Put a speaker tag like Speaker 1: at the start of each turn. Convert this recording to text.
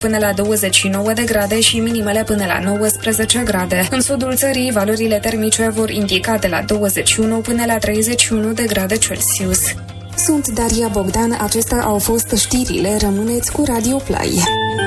Speaker 1: până la 29 de grade și minimele până la 19 grade. În sudul țării, valorile termice vor indica de la 21 până la 31 de grade Celsius.
Speaker 2: Sunt Daria Bogdan, acestea au fost știrile. Rămâneți cu Radio Play.